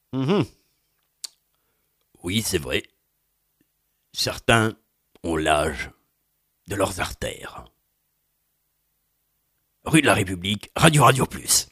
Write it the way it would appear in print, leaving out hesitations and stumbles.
Mhm. Oui, c'est vrai. Certains ont l'âge de leurs artères. Rue de la République, Radio Radio Plus.